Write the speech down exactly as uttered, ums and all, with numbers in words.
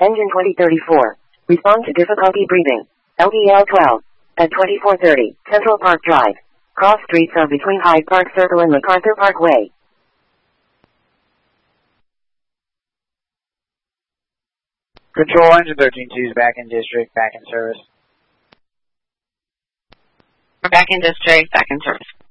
Engine twenty thirty-four. Respond to difficulty breathing. L E L twelve. At twenty-four thirty, Central Park Drive. Cross streets are between Hyde Park Circle and MacArthur Parkway. Control Engine thirteen two is back in district, back in service. We're back in district, back in service.